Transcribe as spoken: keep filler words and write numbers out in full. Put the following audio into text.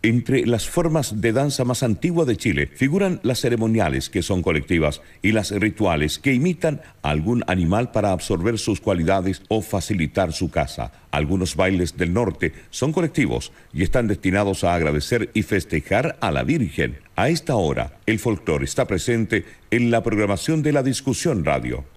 Entre las formas de danza más antiguas de Chile figuran las ceremoniales, que son colectivas, y las rituales, que imitan a algún animal para absorber sus cualidades o facilitar su caza. Algunos bailes del norte son colectivos y están destinados a agradecer y festejar a la Virgen. A esta hora, el folclore está presente en la programación de La Discusión Radio.